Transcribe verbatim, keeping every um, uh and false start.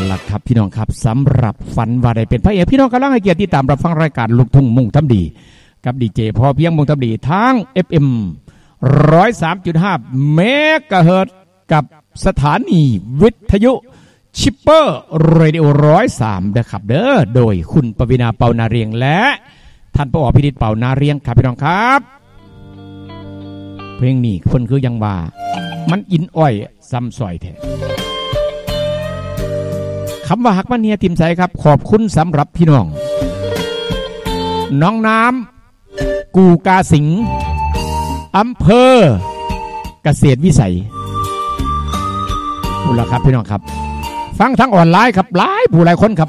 ล่ะครับพี่น้องครับสำหรับฝันว่าได้เป็นพระเอกพี่น้องกำลังให้เกียรติติดตามรับฟังรายการลูกทุ่งมุ่งทำดีกับดีเจพอเพียงมุ่งทำดีทาง เอฟ เอ็ม หนึ่งร้อยสามจุดห้า เมกะเฮิรตซ์กับสถานีวิทยุชิปเปอร์เรดิโอหนึ่งร้อยสามนะครับเด้อโดยคุณปวีณาเปานาเรียงและท่านปอพินิจเปานาเรียงครับพี่น้องครับเพลงนี้คนคือยังว่ามันอินอ้อยซ้ำซอยแท้คำว่าฮักมันเนียติมใสครับขอบคุณสำหรับพี่น้องน้องน้ำกูกาสิงอำเภอเกษตรวิสัยพูดแล้วครับพี่น้องครับฟังทั้งออนไลน์ครับหลายผู้หลายคนครับ